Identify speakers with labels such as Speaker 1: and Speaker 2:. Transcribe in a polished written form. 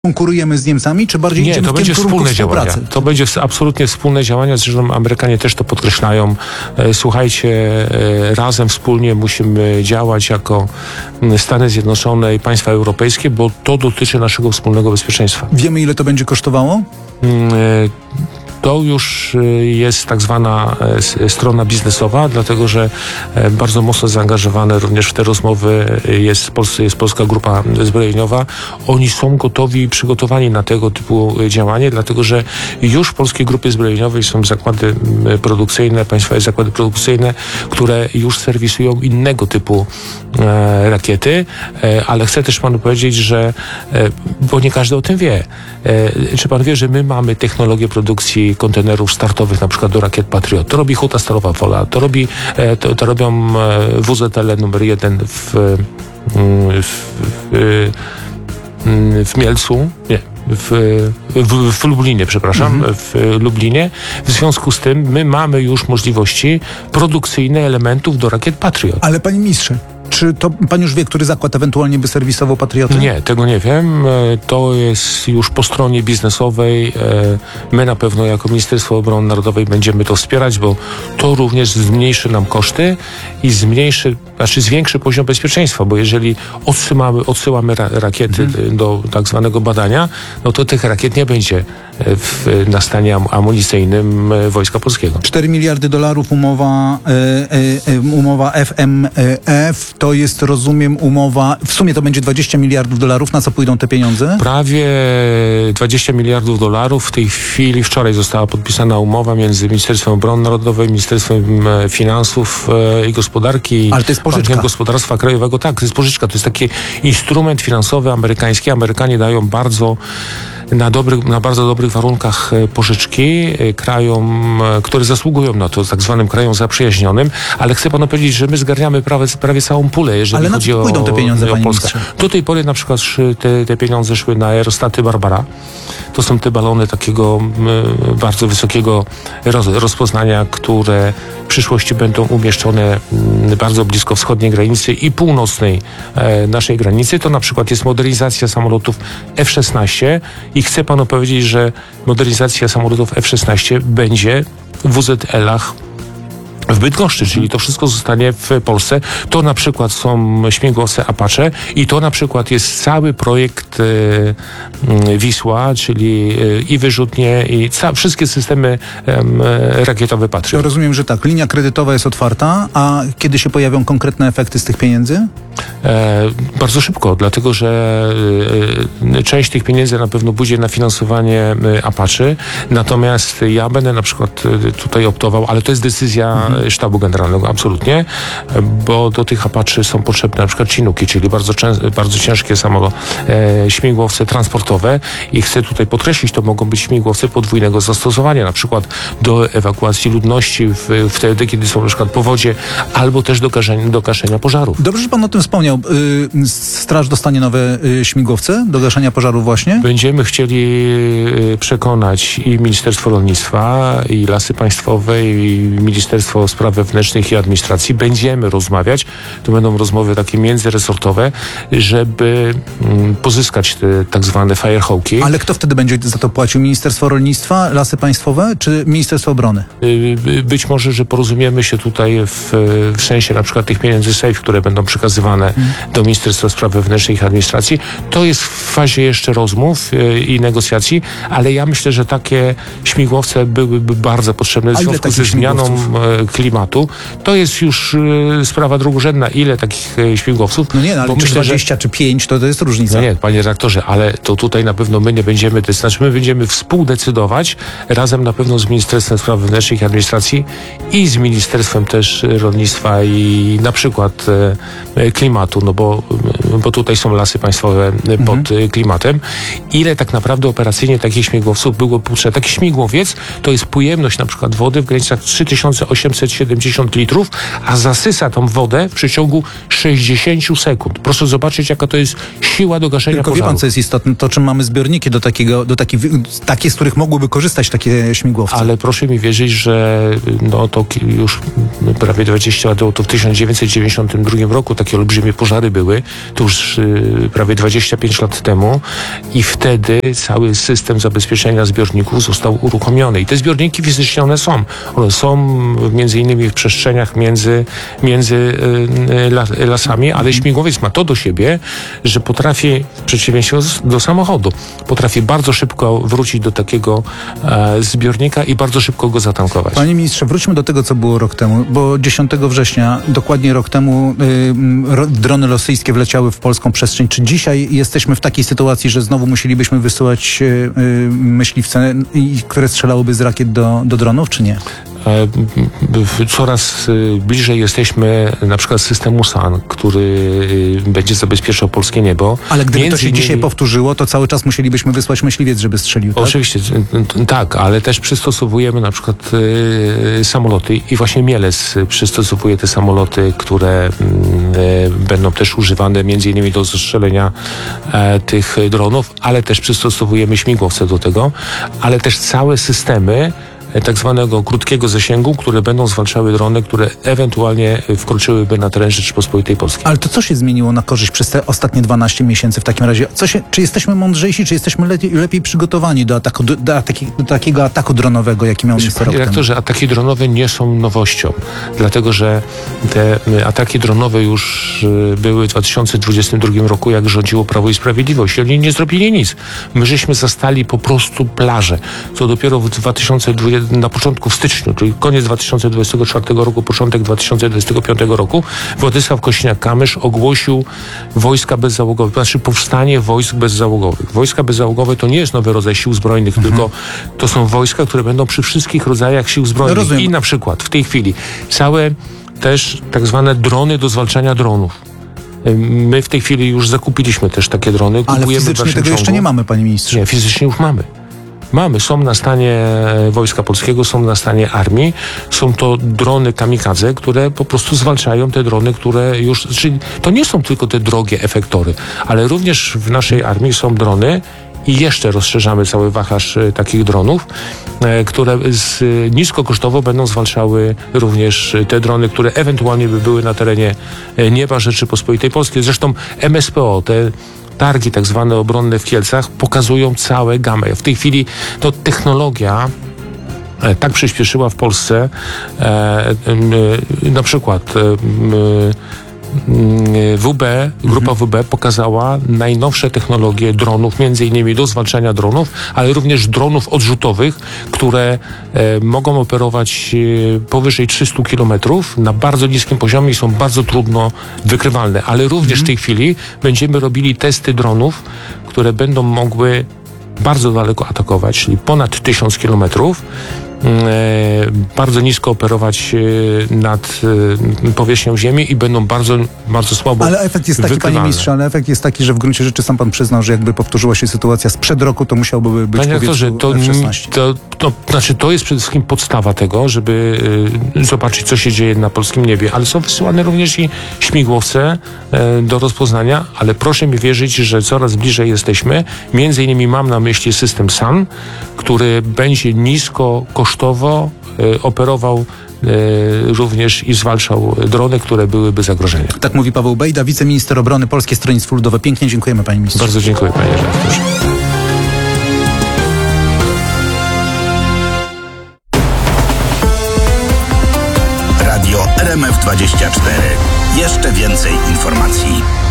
Speaker 1: konkurujemy z Niemcami, czy bardziej
Speaker 2: Nie,
Speaker 1: idziemy
Speaker 2: to
Speaker 1: w
Speaker 2: będzie
Speaker 1: kierunku
Speaker 2: wspólne działania.
Speaker 1: współpracy?
Speaker 2: To będzie absolutnie wspólne działania, zresztą Amerykanie też to podkreślają. Słuchajcie, razem, wspólnie musimy działać jako Stany Zjednoczone i państwa europejskie, bo to dotyczy naszego wspólnego bezpieczeństwa.
Speaker 1: Wiemy, ile to będzie kosztowało?
Speaker 2: To już jest tak zwana strona biznesowa, dlatego że bardzo mocno zaangażowane również w te rozmowy jest Polska Grupa Zbrojeniowa. Oni są gotowi i przygotowani na tego typu działanie, dlatego że już w Polskiej Grupie Zbrojeniowej są zakłady produkcyjne, państwowe zakłady produkcyjne, które już serwisują innego typu rakiety, ale chcę też panu powiedzieć, że bo nie każdy o tym wie. Czy pan wie, że my mamy technologię produkcji kontenerów startowych, na przykład do rakiet Patriot. To robi Huta Stalowa Wola, to robią WZL numer 1 w Mielcu, nie, w Lublinie, przepraszam, w Lublinie. W związku z tym my mamy już możliwości produkcyjne elementów do rakiet Patriot.
Speaker 1: Ale panie ministrze, czy to pan już wie, który zakład ewentualnie by serwisował Patrioty?
Speaker 2: Nie, tego nie wiem. To jest już po stronie biznesowej. My na pewno jako Ministerstwo Obrony Narodowej będziemy to wspierać, bo to również zmniejszy nam koszty i zwiększy poziom bezpieczeństwa, bo jeżeli odsyłamy rakiety do tak zwanego badania, no to tych rakiet nie będzie na stanie amunicyjnym Wojska Polskiego.
Speaker 1: 4 miliardy dolarów umowa FMF, to jest, rozumiem, umowa, w sumie to będzie 20 miliardów dolarów. Na co pójdą te pieniądze?
Speaker 2: Prawie 20 miliardów dolarów. W tej chwili, wczoraj została podpisana umowa między Ministerstwem Obrony Narodowej, Ministerstwem Finansów i Gospodarki.
Speaker 1: Ale to jest pożyczka.
Speaker 2: Bankiem Gospodarstwa Krajowego. Tak, to jest pożyczka. To jest taki instrument finansowy amerykański. Amerykanie dają na bardzo dobrych warunkach pożyczki krajom, które zasługują na to, tak zwanym krajom zaprzyjaźnionym, ale chcę panu powiedzieć, że my zgarniamy prawie całą pulę, jeżeli chodzi o
Speaker 1: pójdą te pieniądze,
Speaker 2: o Polskę. Do tej pory na przykład te pieniądze szły na aerostaty Barbara. To są te balony takiego bardzo wysokiego rozpoznania, które w przyszłości będą umieszczone bardzo blisko wschodniej granicy i północnej naszej granicy. To na przykład jest modernizacja samolotów F-16 i chcę panu powiedzieć, że modernizacja samolotów F-16 będzie w WZL-ach w Bydgoszczy, czyli to wszystko zostanie w Polsce. To na przykład są śmigłowce Apache i to na przykład jest cały projekt Wisła, czyli i wyrzutnie, i wszystkie systemy rakietowe Patriot.
Speaker 1: Ja rozumiem, że tak, linia kredytowa jest otwarta, a kiedy się pojawią konkretne efekty z tych pieniędzy?
Speaker 2: Bardzo szybko, dlatego że część tych pieniędzy na pewno pójdzie na finansowanie Apache, natomiast ja będę na przykład tutaj optował, ale to jest decyzja Sztabu Generalnego, absolutnie, bo do tych Apache są potrzebne na przykład Chinooki, czyli bardzo ciężkie śmigłowce transportowe i chcę tutaj podkreślić, to mogą być śmigłowce podwójnego zastosowania, na przykład do ewakuacji ludności wtedy, kiedy są na przykład powodzie, albo też do gaszenia pożarów.
Speaker 1: Dobrze, że pan o tym wspomniał. Straż dostanie nowe śmigłowce do gaszenia pożarów właśnie?
Speaker 2: Będziemy chcieli przekonać i Ministerstwo Rolnictwa, i Lasy Państwowe, i Ministerstwo Spraw Wewnętrznych i Administracji. Będziemy rozmawiać, to będą rozmowy takie międzyresortowe, żeby pozyskać te tak zwane firehawki.
Speaker 1: Ale kto wtedy będzie za to płacił? Ministerstwo Rolnictwa, Lasy Państwowe czy Ministerstwo Obrony?
Speaker 2: Być może, że porozumiemy się tutaj w sensie na przykład tych pieniędzy SAFE, które będą przekazywane do Ministerstwa Spraw Wewnętrznych i Administracji. To jest w fazie jeszcze rozmów i negocjacji, ale ja myślę, że takie śmigłowce byłyby bardzo potrzebne w związku ze zmianą klimatu. To jest już sprawa drugorzędna. Ile takich śmigłowców?
Speaker 1: No nie, ale
Speaker 2: bo
Speaker 1: czy
Speaker 2: myślę,
Speaker 1: 20 czy 5 to jest różnica.
Speaker 2: No nie, panie redaktorze, ale to tutaj na pewno my nie będziemy my będziemy współdecydować razem na pewno z Ministerstwem Spraw Wewnętrznych i Administracji i z Ministerstwem też Rolnictwa i na przykład klimatu, no bo tutaj są lasy państwowe pod klimatem. Ile tak naprawdę operacyjnie takich śmigłowców było potrzebne? Taki śmigłowiec to jest pojemność na przykład wody w granicach 3800 870 litrów, a zasysa tą wodę w przeciągu 60 sekund. Proszę zobaczyć, jaka to jest siła do gaszenia
Speaker 1: Tylko wie
Speaker 2: pożaru.
Speaker 1: pan, co jest istotne, to czym mamy zbiorniki takie, z których mogłyby korzystać takie śmigłowce.
Speaker 2: Ale proszę mi wierzyć, że no to już prawie 20 lat temu, to w 1992 roku takie olbrzymie pożary były, to już prawie 25 lat temu i wtedy cały system zabezpieczenia zbiorników został uruchomiony. I te zbiorniki fizycznie one są. One są między innymi w przestrzeniach między lasami, ale śmigłowiec ma to do siebie, że potrafi, w przeciwieństwie do samochodu, potrafi bardzo szybko wrócić do takiego zbiornika i bardzo szybko go zatankować.
Speaker 1: Panie ministrze, wróćmy do tego, co było rok temu, bo 10 września, dokładnie rok temu, drony rosyjskie wleciały w polską przestrzeń. Czy dzisiaj jesteśmy w takiej sytuacji, że znowu musielibyśmy wysyłać myśliwce, które strzelałyby z rakiet do dronów, czy nie?
Speaker 2: Coraz bliżej jesteśmy na przykład systemu SAN, który będzie zabezpieczał polskie niebo.
Speaker 1: Ale gdyby to się dzisiaj powtórzyło, to cały czas musielibyśmy wysłać myśliwiec, żeby strzelił, tak?
Speaker 2: Oczywiście, tak, ale też przystosowujemy na przykład samoloty i właśnie Mielec przystosowuje te samoloty, które będą też używane między innymi do zestrzelenia tych dronów, ale też przystosowujemy śmigłowce do tego, ale też całe systemy tak zwanego krótkiego zasięgu, które będą zwalczały drony, które ewentualnie wkroczyłyby na teren Rzeczypospolitej Polskiej.
Speaker 1: Ale to co się zmieniło na korzyść przez te ostatnie 12 miesięcy w takim razie? Czy jesteśmy mądrzejsi, czy jesteśmy lepiej przygotowani do takiego ataku dronowego, jaki miał miejsce rok
Speaker 2: Panie
Speaker 1: temu?
Speaker 2: rektorze, ataki dronowe nie są nowością, dlatego że te ataki dronowe już były w 2022 roku, jak rządziło Prawo i Sprawiedliwość. I oni nie zrobili nic. My żeśmy zastali po prostu plażę, co dopiero na początku w styczniu, czyli koniec 2024 roku, początek 2025 roku, Władysław Kośniak-Kamysz ogłosił wojska bezzałogowe, to znaczy powstanie wojsk bezzałogowych. Wojska bezzałogowe to nie jest nowy rodzaj sił zbrojnych, tylko to są wojska, które będą przy wszystkich rodzajach sił zbrojnych.
Speaker 1: Rozumiem.
Speaker 2: I na przykład w tej chwili całe też tak zwane drony do zwalczania dronów. My w tej chwili już zakupiliśmy też takie drony.
Speaker 1: Ale
Speaker 2: Kupujemy
Speaker 1: fizycznie tego jeszcze nie mamy, panie ministrze.
Speaker 2: Nie, fizycznie już mamy. Są na stanie Wojska Polskiego, są na stanie armii. Są to drony kamikadze, które po prostu zwalczają te drony, które już... Czyli to nie są tylko te drogie efektory, ale również w naszej armii są drony i jeszcze rozszerzamy cały wachlarz takich dronów, które niskokosztowo będą zwalczały również te drony, które ewentualnie by były na terenie nieba Rzeczypospolitej Polskiej. Zresztą MSPO, te targi tak zwane obronne w Kielcach pokazują całe gamę. W tej chwili to technologia tak przyspieszyła w Polsce, na przykład grupa WB pokazała najnowsze technologie dronów, między innymi do zwalczania dronów, ale również dronów odrzutowych, które mogą operować powyżej 300 km na bardzo niskim poziomie i są bardzo trudno wykrywalne. Ale również w tej chwili będziemy robili testy dronów, które będą mogły bardzo daleko atakować, czyli ponad 1000 km. Bardzo nisko operować nad powierzchnią ziemi i będą bardzo, bardzo słabo
Speaker 1: Ale efekt jest taki, panie ministrze, że w gruncie rzeczy sam pan przyznał, że jakby powtórzyła się sytuacja sprzed roku, to musiałby być
Speaker 2: Panie rektorze,
Speaker 1: F-16.
Speaker 2: To jest przede wszystkim podstawa tego, żeby zobaczyć, co się dzieje na polskim niebie, ale są wysyłane również i śmigłowce do rozpoznania, ale proszę mi wierzyć, że coraz bliżej jesteśmy. Między innymi mam na myśli system SAN, który będzie nisko kosztowo operował również i zwalczał drony, które byłyby zagrożeniem.
Speaker 1: Tak mówi Paweł Bejda, wiceminister obrony, Polskie Stronnictwo Ludowe. Pięknie dziękujemy, panie ministrze.
Speaker 2: Bardzo dziękuję, panie redaktorze.
Speaker 3: Radio RMF24. Jeszcze więcej informacji.